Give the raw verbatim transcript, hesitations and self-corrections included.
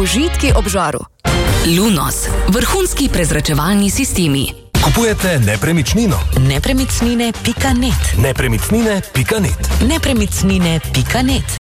Užitki ob žaru. Lunos, vrhunski prezračevalni sistemi. Kupujete nepremičnino? Nepremičnine pika net. Nepremičnine pika net. Nepremičnine pika net.